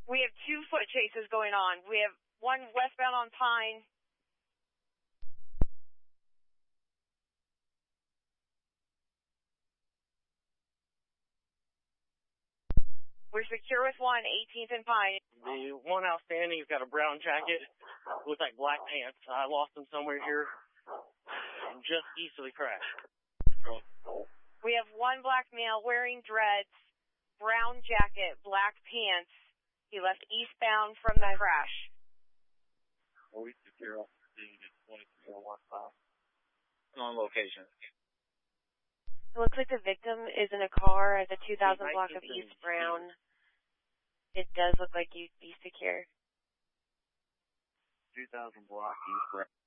We have 2 foot chases going on. We have one westbound on Pine. We're secure with 1, 18th and Pine. The one outstanding, he's got a brown jacket with like black pants. I lost him somewhere here just east of the crash. We have 1 black male wearing dreads, brown jacket, black pants. He left eastbound from the crash. We secure off the 2415. On location. It looks like the victim is in a car at the 2000 block of East Brown. It does look like you'd be secure. 2000 block East Brown.